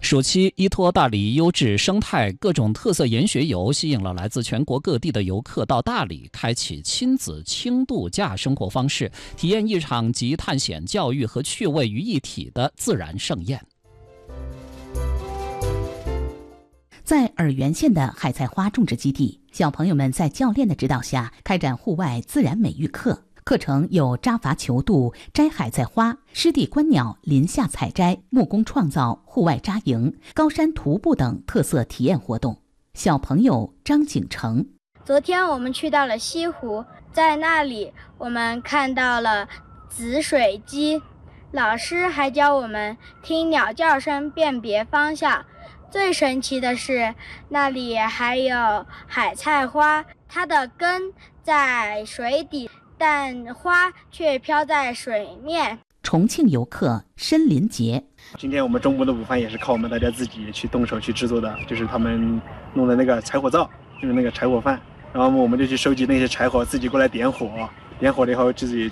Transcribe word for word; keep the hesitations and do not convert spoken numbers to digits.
暑期依托大理优质生态、各种特色研学游，吸引了来自全国各地的游客到大理，开启亲子轻度假生活方式，体验一场集探险、教育和趣味于一体的自然盛宴。 在洱源县的海菜花种植基地，小朋友们在教练的指导下开展户外自然美育课。课程有扎筏求渡、摘海菜花、湿地观鸟、林下采摘、木工创造、户外扎营、高山徒步等特色体验活动。小朋友张景成： 昨天我们去到了西湖，在那里我们看到了紫水鸡，老师还教我们听鸟叫声辨别方向。最神奇的是，那里还有海菜花，它的根在水底，但花却飘在水面。 重庆游客申林杰： 今天我们中午的午饭也是靠我们大家自己去动手去制作的，就是他们弄的那个柴火灶，就是那个柴火饭，然后我们就去收集那些柴火，自己过来点火，点火了以后自己